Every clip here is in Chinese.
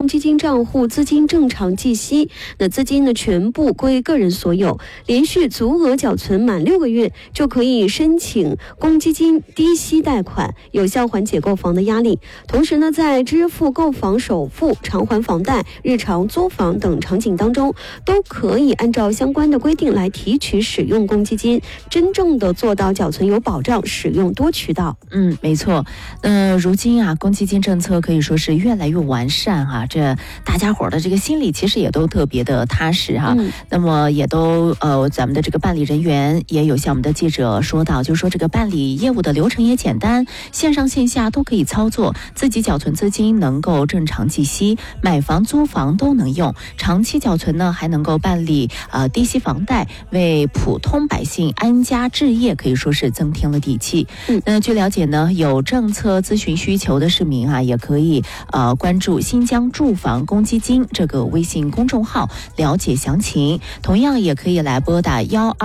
公积金账户资金正常计息，那资金呢全部归个人所有，连续足额缴存满6个月就可以申请公积金低息贷款，有效缓解购房的压力。同时呢，在支付购房首付、偿还房贷、日常租房等场景当中，都可以按照相关的规定来提取使用公积金，真正的做到缴存有保障，使用多渠道。 没错。如今啊，公积金政策可以说是越来越完善啊，这大家伙的这个心里其实也都特别的踏实哈。那么也都咱们的这个办理人员也有向我们的记者说到，就是说这个办理业务的流程也简单，线上线下都可以操作，自己缴存资金能够正常计息，买房租房都能用，长期缴存呢还能够办理低息房贷，为普通百姓安家置业可以说是增添了底气。据了解呢，有政策咨询需求的市民啊，也可以关注新疆住房公积金这个微信公众号了解详情，同样也可以来拨打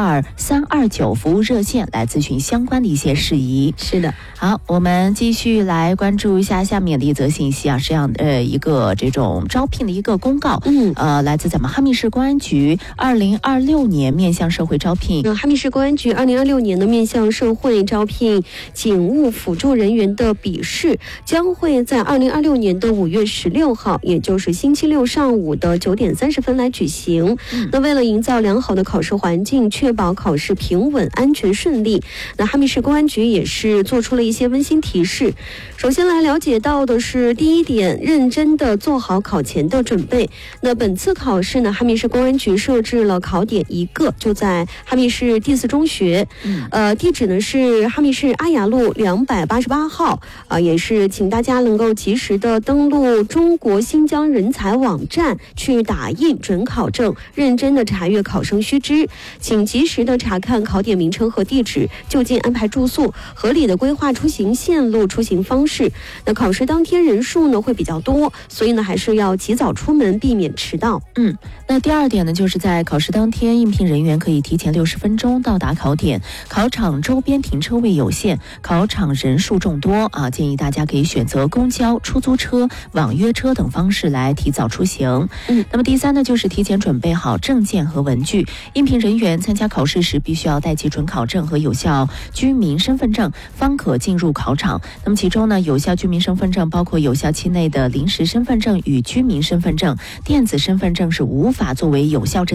12329服务热线来咨询相关的一些事宜。 是的， 好，我们继续来关注一下下面的一则信息啊，是这样一个这种招聘的一个公告，来自咱们哈密市公安局2026年面向社会招聘。 哈密市公安局2026年的面向社会招聘警务辅助人员的笔试将会在2026年的5月16号，也就是星期六上午的9点30分来举行。那为了营造良好的考试环境，确保考试平稳、安全、顺利，那哈密市公安局也是做出了一些温馨提示。首先来了解到的是第一点，认真的做好考前的准备。那本次考试呢，哈密市公安局设置了考点1个，就在哈密市第4中学，地址呢是哈密市阿雅路288号，也是请大家能够及时的登录中国新疆人才网站去打印准考证，认真的查阅考生须知，请及时的查看考点名称和地址，就近安排住宿，合理的规划出行线路、出行方式。那考试当天人数呢会比较多，所以呢还是要及早出门，避免迟到。 那第二点呢，就是在考试当天，应聘人员可以提前60分钟到达考点，考场周边停车位有限，考场人数众多建议大家可以选择公交、出租车、网约车等方式来提早出行。那么第三呢，就是提前准备好证件和文具，应聘人员参加考试时必须要带齐准考证和有效居民身份证，方可进入考场。那么其中呢，有效居民身份证包括有效期内的临时身份证与居民身份证，电子身份证是无法作为有效证，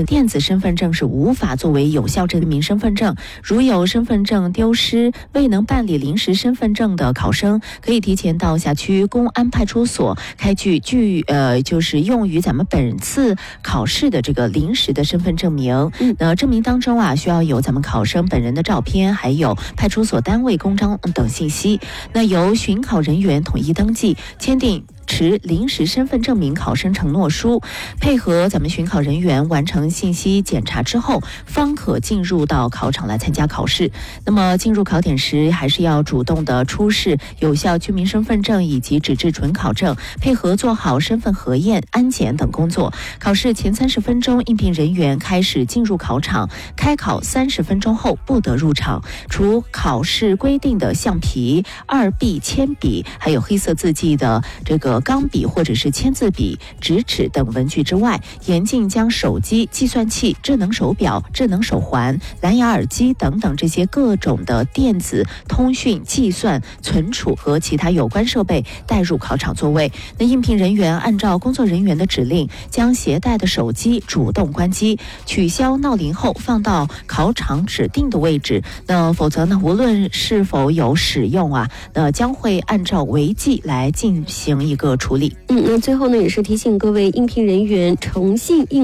居民身份证。如有身份证丢失未能办理临时身份证的考生，可以提前到辖区公安派出所开具就是用于咱们本次考试的这个临时的身份证明。那证明当中需要有咱们考生本人的照片，还有派出所单位公章等信息。那由巡考人员统一登记，签订持临时身份证明考生承诺书，配合咱们巡考人员完成信息检查之后，方可进入到考场来参加考试。那么进入考点时，还是要主动的出示有效居民身份证以及纸质准考证，配合做好身份核验、安检等工作。考试前30分钟，应聘人员开始进入考场，开考30分钟后不得入场。除考试规定的橡皮、2B 铅笔，还有黑色字迹的这个钢笔或者是签字笔、直尺等文具之外，严禁将手机、计算器、智能手表、智能手环、蓝牙耳机等等这些各种的电子通讯、计算、存储和其他有关设备带入考场座位。那应聘人员按照工作人员的指令，将携带的手机主动关机，取消闹铃后放到考场指定的位置。那否则呢，无论是否有使用那将会按照违纪来进行一个处理。 那最后呢，也是提醒各位应聘人员诚信应